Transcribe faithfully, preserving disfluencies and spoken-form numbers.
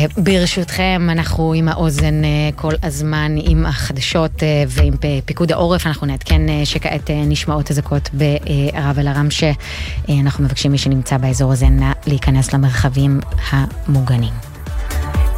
ברשותכם, אנחנו עם האוזן כל הזמן עם החדשות ועם פיקוד העורף. אנחנו נעדכן שכעת נשמעות אזעקות בערב אל-עראם, שאנחנו מבקשים מי שנמצא באזור הזה להיכנס למרחבים המוגנים.